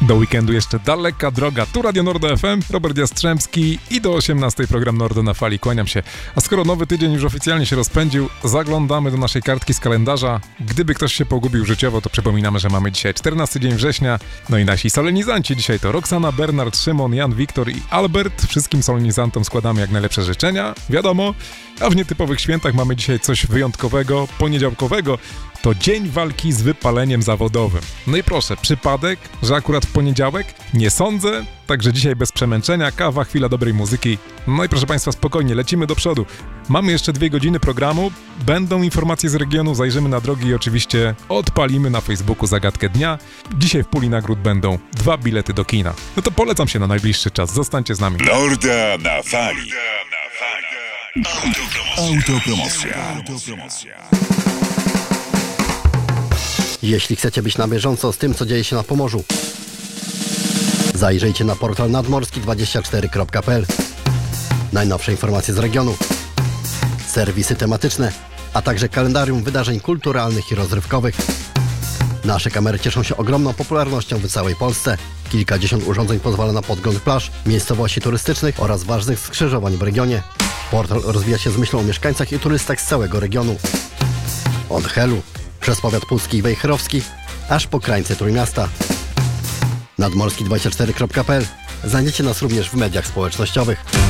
Do weekendu jeszcze daleka droga. Tu Radio Nordo FM, Robert Jastrzębski i do 18 program Nordo na fali. Kłaniam się. A skoro nowy tydzień już oficjalnie się rozpędził, zaglądamy do naszej kartki z kalendarza. Gdyby ktoś się pogubił życiowo, to przypominamy, że mamy dzisiaj 14 dzień września. No i nasi solenizanci dzisiaj to Roxana, Bernard, Szymon, Jan, Wiktor i Albert. Wszystkim solenizantom składamy jak najlepsze życzenia, wiadomo. A w nietypowych świętach mamy dzisiaj coś wyjątkowego, poniedziałkowego. To dzień walki z wypaleniem zawodowym. No i proszę, przypadek, że akurat w poniedziałek? Nie sądzę, także dzisiaj bez przemęczenia, kawa, chwila dobrej muzyki. No i proszę Państwa, spokojnie, lecimy do przodu. Mamy jeszcze 2 godziny programu, będą informacje z regionu, zajrzymy na drogi i oczywiście odpalimy na Facebooku zagadkę dnia. Dzisiaj w puli nagród będą 2 bilety do kina. No to polecam się na najbliższy czas, zostańcie z nami. Norda na fali. Autopromocja. Jeśli chcecie być na bieżąco z tym, co dzieje się na Pomorzu, zajrzyjcie na portal nadmorski24.pl. Najnowsze informacje z regionu, serwisy tematyczne, a także kalendarium wydarzeń kulturalnych i rozrywkowych. Nasze kamery cieszą się ogromną popularnością w całej Polsce. Kilkadziesiąt urządzeń pozwala na podgląd plaż, miejscowości turystycznych oraz ważnych skrzyżowań w regionie. Portal rozwija się z myślą o mieszkańcach i turystach z całego regionu. Od Helu, przez powiat pucki i wejherowski, aż po krańce Trójmiasta. Nadmorski24.pl. Znajdziecie nas również w mediach społecznościowych.